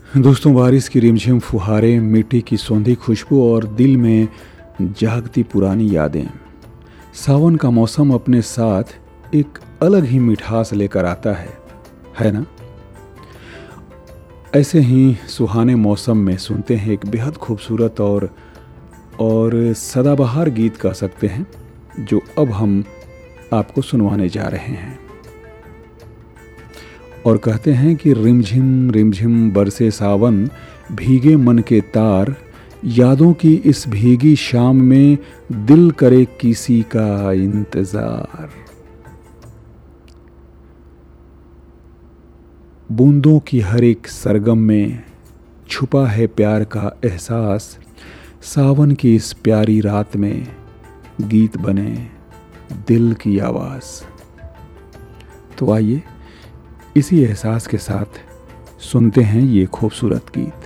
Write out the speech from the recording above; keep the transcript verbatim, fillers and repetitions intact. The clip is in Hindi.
दोस्तों, बारिश की रिमझिम फुहारें, मिट्टी की सौंधी खुशबू और दिल में जागती पुरानी यादें। सावन का मौसम अपने साथ एक अलग ही मिठास लेकर आता है है ना? ऐसे ही सुहाने मौसम में सुनते हैं एक बेहद खूबसूरत और और सदाबहार गीत कह सकते हैं, जो अब हम आपको सुनवाने जा रहे हैं। और कहते हैं कि रिमझिम रिमझिम बरसे सावन, भीगे मन के तार, यादों की इस भीगी शाम में दिल करे किसी का इंतजार। बूंदों की हर एक सरगम में छुपा है प्यार का एहसास, सावन की इस प्यारी रात में गीत बने दिल की आवाज़। तो आइए इसी एहसास के साथ सुनते हैं ये खूबसूरत गीत।